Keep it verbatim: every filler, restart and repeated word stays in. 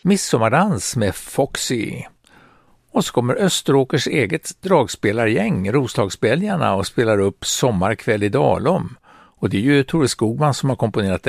Midsommardans med Foxy. Och så kommer Österåkers eget dragspelargäng, Roslagsbälgarna, och spelar upp Sommarkväll i Dalom. Och det är ju Tore Skogman som har komponerat den.